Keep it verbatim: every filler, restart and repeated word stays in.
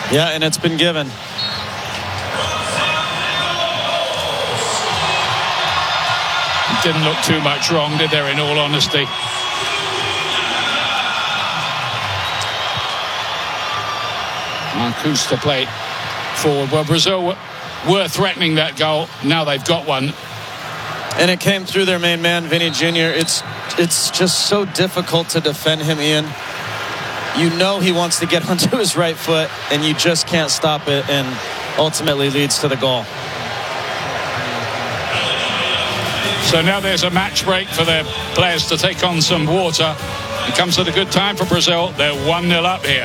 Yeah, and it's been given. Didn't look too much wrong, did there, in all honesty? Marcus to play forward. Well, Brazil were threatening that goal. Now they've got one. And it came through their main man, Vinny Junior It's it's just so difficult to defend him, Ian. You know he wants to get onto his right foot, and you just can't stop it, and ultimately leads to the goal. So now there's a match break for their players to take on some water. It comes at a good time for Brazil. They're one nil up here.